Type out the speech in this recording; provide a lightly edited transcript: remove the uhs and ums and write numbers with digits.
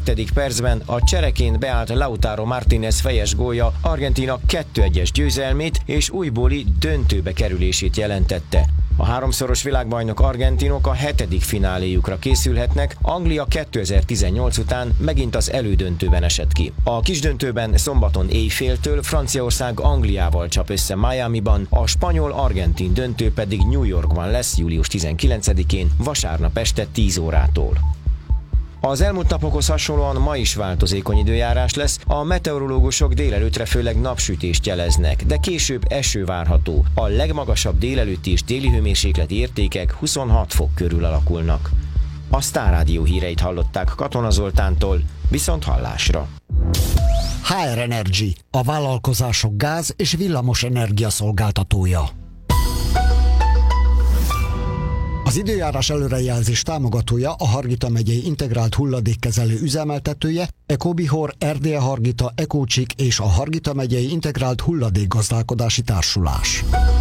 percben a csereként beállt Lautaro Martínez fejes gólja Argentína 2-1-es győzelmét és újbóli döntőbe kerülését jelentette. A háromszoros világbajnok argentinok a 7. fináléjukra készülhetnek, Anglia 2018 után megint az elődöntőben esett ki. A kisdöntőben szombaton éjféltől Franciaország Angliával csap össze Miamiban, a spanyol-argentin döntő pedig New Yorkban lesz július 19-én, vasárnap este 10 órától. Az elmúlt napokhoz hasonlóan ma is változékony időjárás lesz, a meteorológusok délelőttre főleg napsütést jeleznek, de később eső várható. A legmagasabb délelőtti és téli hőmérsékleti értékek 26 fok körül alakulnak. A Sztár Rádió híreit hallották Katona Zoltántól, viszont hallásra. HR Energy, a vállalkozások gáz- és villamos energia szolgáltatója. Az időjárás előrejelzés támogatója a Hargita megyei integrált hulladékkezelő üzemeltetője, Ecobihor, Erdélye Hargita, Ecócsik és a Hargita megyei integrált hulladékgazdálkodási társulás.